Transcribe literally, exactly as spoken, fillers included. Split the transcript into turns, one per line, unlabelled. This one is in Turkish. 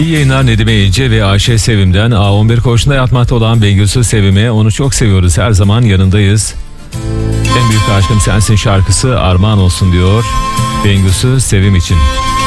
İyi yayınlar Nedime İnce ve Ayşe Sevim'den. A on bir koğuşunda yatmakta olan Bengüsü Sevim'e onu çok seviyoruz, her zaman yanındayız. En büyük aşkım sensin şarkısı armağan olsun diyor Bengüsü Sevim için.